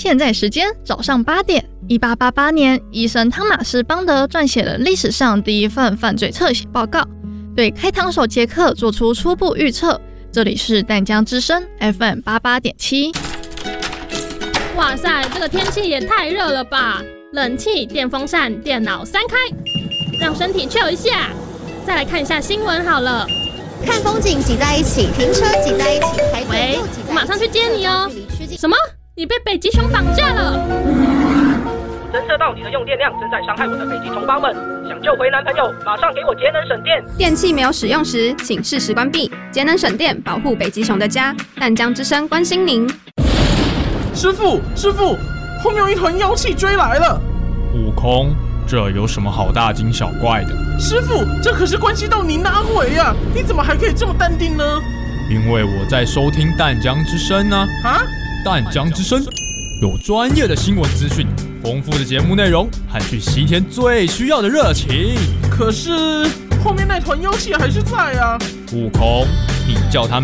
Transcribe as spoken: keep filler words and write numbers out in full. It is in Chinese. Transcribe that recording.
现在时间早上八点。一八八八年，医生汤马斯·邦德撰写了历史上第一份犯罪侧写报告，对开膛手杰克做出初步预测。这里是淡江之声 F M 八八点七。 哇塞，这个天气也太热了吧！冷气、电风扇、电脑三开，让身体 chill 一下。再来看一下新闻好了。 看风景挤在一起，停车挤在一起，排队又挤在一起。 我马上去接你哦。什么？你被北极熊绑架了？ 侦测到你的用电量正在伤害我的北极同胞们，想救回男朋友，马上给我节能省电。 电器没有使用时，请适时关闭。节能省电，保护北极熊的家。淡江之声关心您。 师傅，师傅，后面有一团妖气追来了。 悟空，这有什么好大惊小怪的？ 师傅，这可是关系到你哪回呀？你怎么还可以这么淡定呢？ 因为我在收听淡江之声呢。 啊？ 淡江之声有专业的新闻资讯，丰富的节目内容和去西天最需要的热情。 可是后面那团妖气还是在啊。 悟空，你叫他